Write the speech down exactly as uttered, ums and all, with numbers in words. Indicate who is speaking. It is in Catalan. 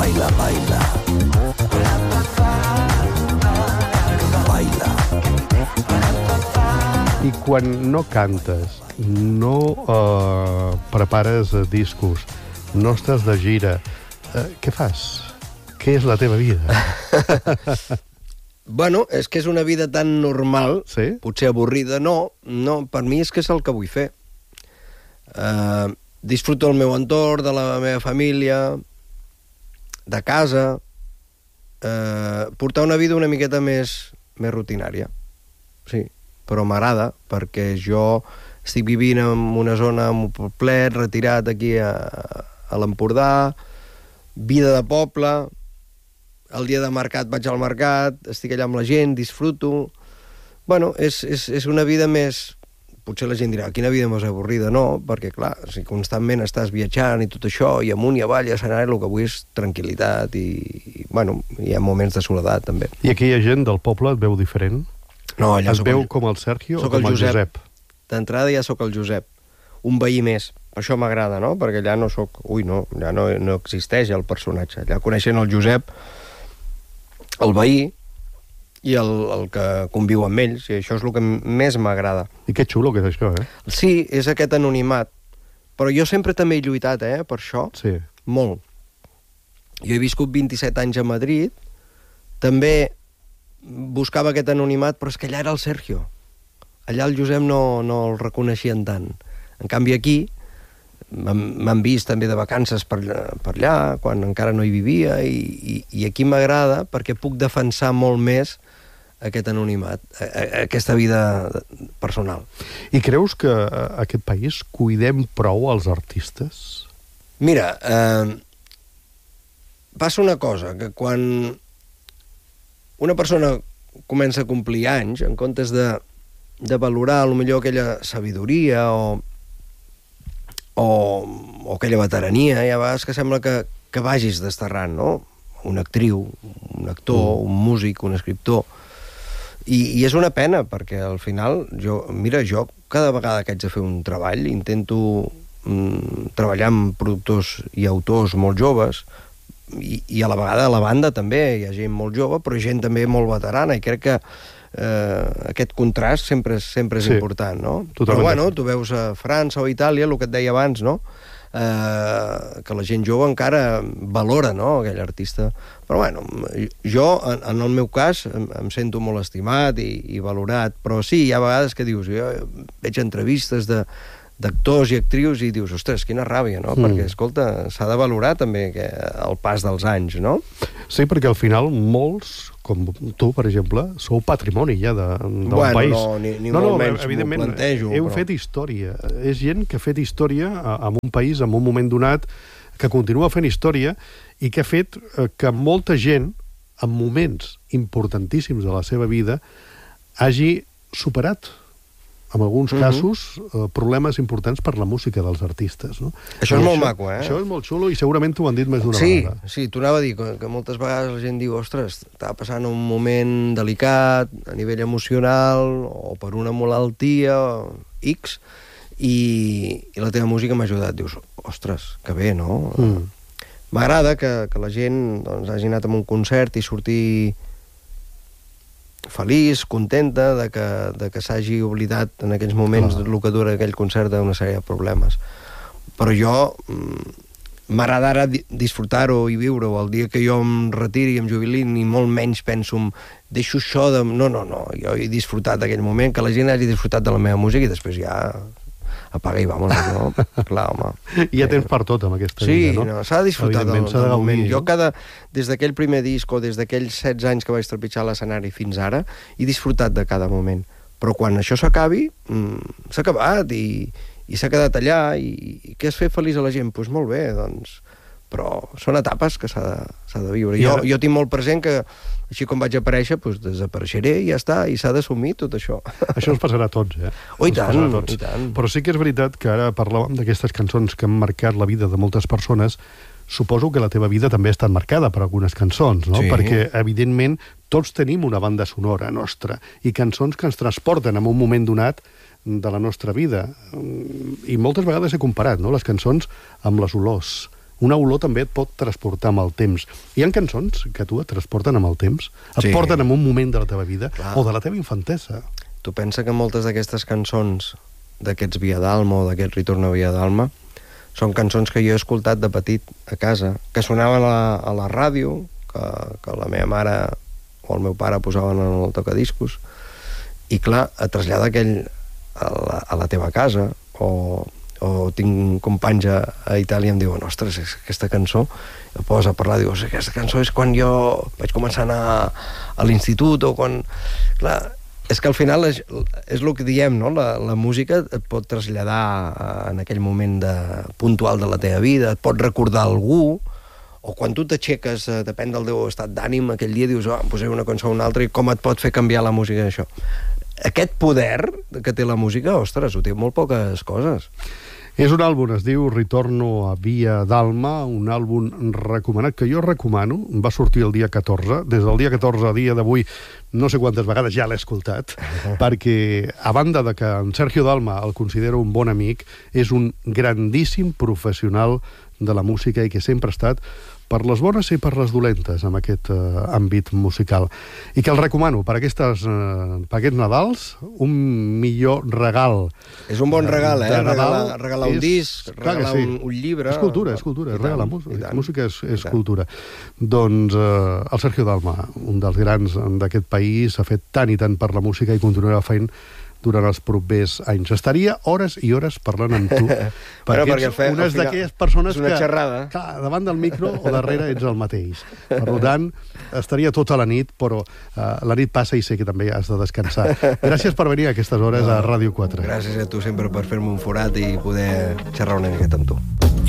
Speaker 1: Baila, baila. Baila.
Speaker 2: I quan no cantes, no uh, prepares uh, discos, no estàs de gira, uh, què fas? Què és la teva vida?
Speaker 3: Bueno, és que és una vida tan normal,
Speaker 2: sí?
Speaker 3: Potser avorrida, no, no, per mi és que és el que vull fer. Uh, disfruto el meu entorn, de la meva família, de casa, uh, portar una vida una miqueta més, més rutinària, sí, però m'agrada, perquè jo estic vivint en una zona amb un poblet, retirat aquí a, a l'Empordà, vida de poble, el dia de mercat vaig al mercat, estic allà amb la gent, disfruto. Bueno, és, és, és una vida més... Potser la gent dirà, quina vida més avorrida, no? Perquè, clar, si constantment estàs viatjant i tot això, i amunt i avall, i a escenari, el que vull és tranquil·litat i, i, bueno, hi ha moments de soledat, també.
Speaker 2: I aquí hi ha gent del poble, et veu diferent?
Speaker 3: No, allà
Speaker 2: et veu el... com el Sergio o com el Josep? Josep?
Speaker 3: D'entrada ja sóc el Josep, un veí més. Per això m'agrada, no? Perquè allà no sóc... Ui, no, allà no, no existeix el personatge. Allà coneixen el Josep, el veí, i el, el que conviu amb ells, i això és el que més m'agrada.
Speaker 2: I que xulo que és això, eh?
Speaker 3: Sí, és aquest anonimat. Però jo sempre també he lluitat, eh, per això.
Speaker 2: Sí.
Speaker 3: Molt. Jo he viscut vint-i-set anys a Madrid, també buscava aquest anonimat, però és que allà era el Sergio. Allà el Josep no, no el reconeixien tant. En canvi aquí, m'han vist també de vacances per, per allà, quan encara no hi vivia, i, i, i aquí m'agrada perquè puc defensar molt més aquest anonimat, aquesta vida personal.
Speaker 2: I creus que a aquest país cuidem prou els artistes?
Speaker 3: Mira, eh, passa una cosa, que quan una persona comença a complir anys, en comptes de, de valorar potser aquella sabidoria o O, o aquella veterania, hi ha vegades que sembla que, que vagis desterrant, no? Una actriu, un actor, mm. un músic, un escriptor. I, I és una pena, perquè al final, jo, mira, jo cada vegada que haig de fer un treball intento mm, treballar amb productors i autors molt joves, i, i a la vegada a la banda també hi ha gent molt jove, però gent també molt veterana, i crec que eh, aquest contrast sempre, sempre és sí, important, no? Totalment. Però bueno, tu veus a França o a Itàlia, el que et deia abans, no? Eh, que la gent jove encara valora, no?, aquell artista. Però bueno, jo, en, en el meu cas, em, em sento molt estimat i, i valorat, però sí, hi ha vegades que dius, jo veig entrevistes de d'actors i actrius i dius, ostres, quina ràbia, no? Mm. Perquè, escolta, s'ha de valorar també que, el pas dels anys, no?
Speaker 2: Sí, perquè al final molts, com tu, per exemple, sou patrimoni ja de, del
Speaker 3: bueno,
Speaker 2: país.
Speaker 3: No, ni, ni no, molt no, menys m'ho plantejo.
Speaker 2: Heu
Speaker 3: però...
Speaker 2: fet història. És gent que ha fet història en un país, en un moment donat, que continua fent història i que ha fet que molta gent, en moments importantíssims de la seva vida, hagi superat en alguns casos, uh-huh. problemes importants per la música dels artistes, no?
Speaker 3: Això és molt maco, eh?
Speaker 2: Això és molt xulo i segurament t'ho han dit més d'una
Speaker 3: sí,
Speaker 2: vegada. Sí,
Speaker 3: sí, t'ho anava a dir, que, que moltes vegades la gent diu, ostres, està passant un moment delicat a nivell emocional o per una malaltia X i, i la teva música m'ha ajudat. Dius, ostres, que bé, no? Mm. M'agrada que, que la gent doncs, hagi anat a un concert i sortir feliç, contenta de que, de que s'hagi oblidat en aquells moments el que dura aquell concert d'una sèrie de problemes. Però jo m'agrada ara disfrutar-ho i viure-ho. El dia que jo em retiri i em jubili, ni molt menys penso en deixo això de... No, no, no, jo he disfrutat d'aquell moment, que la gent hagi disfrutat de la meva música i després ja apaga i vamos, no? Clar, home.
Speaker 2: I hi ha temps per tot, amb aquesta
Speaker 3: sí,
Speaker 2: vida, no?
Speaker 3: Sí, no, s'ha de disfrutar del, del de moment. Jo cada... Des d'aquell primer disc o des d'aquells setze anys que vaig trepitjar l'escenari fins ara, he disfrutat de cada moment. Però quan això s'acabi, mmm, s'ha acabat i, i s'ha quedat allà i, i què has fet feliç a la gent? Doncs pues molt bé, doncs... Però són etapes que s'ha de, s'ha de viure. Jo, jo tinc molt present que així com vaig aparèixer, doncs desapareixeré i ja està, i s'ha d'assumir tot això.
Speaker 2: Això ens passarà a tots, eh?
Speaker 3: Oh, i tant, i tant.
Speaker 2: Però sí que és veritat que ara parlàvem d'aquestes cançons que han marcat la vida de moltes persones. Suposo que la teva vida també ha estat marcada per algunes cançons, no? Sí. Perquè, evidentment, tots tenim una banda sonora nostra i cançons que ens transporten en un moment donat de la nostra vida. I moltes vegades he comparat, no?, les cançons amb les olors. una olor també et pot transportar amb el temps. Hi ha cançons que tu et transporten amb el temps, et sí. porten en un moment de la teva vida, clar, o de la teva infantesa.
Speaker 3: Tu pensa que moltes d'aquestes cançons, d'aquests Via d'Alma o d'aquest Ritorno a Via d'Alma, són cançons que jo he escoltat de petit a casa, que sonaven a la, a la ràdio, que, que la meva mare o el meu pare posaven en el tocadiscos, i clar, et trasllada aquell a la, a la teva casa, o, o tinc companys a, a Itàlia i em diuen, ostres, és aquesta cançó, em posa a parlar, dius, aquesta cançó és quan jo vaig començar a anar a l'institut, o quan... Clar, és que al final és, és el que diem, no? La, la música et pot traslladar en aquell moment de, puntual de la teva vida, et pot recordar algú, o quan tu t'aixeques, depèn del teu estat d'ànim, aquell dia dius, oh, em posaré una cançó o una altra, i com et pot fer canviar la música, això. Aquest poder que té la música, ostres, ho té molt poques coses.
Speaker 2: És un àlbum, es diu Ritorno a Via d'Alma, un àlbum recomanat, que jo recomano, va sortir el dia catorze, des del dia catorze a dia d'avui, no sé quantes vegades ja l'he escoltat, uh-huh. perquè, a banda de que en Sergio Dalma el considero un bon amic, és un grandíssim professional de la música i que sempre ha estat per les bones i per les dolentes en aquest uh, àmbit musical. I que el recomano per, aquestes, uh, per aquests Nadals, un millor regal.
Speaker 3: És un bon regal, eh?
Speaker 2: Nadal,
Speaker 3: regalar regalar un és, disc, regalar sí. un, un llibre...
Speaker 2: És cultura, és cultura, és regalar música. Música és, és cultura. Doncs uh, el Sergio Dalma, un dels grans d'aquest país, ha fet tant i tant per la música i continuarà fent durant els propers anys. Estaria hores i hores parlant amb tu, perquè, bueno, perquè ets fe, una d'aquelles persones que, clar, davant del micro o darrere ets el mateix. Per tant, estaria tota la nit, però uh, la nit passa i sé que també has de descansar. Gràcies per venir a aquestes hores no, a Ràdio quatre.
Speaker 3: Gràcies a tu sempre per fer-me un forat i poder xerrar una miqueta amb tu.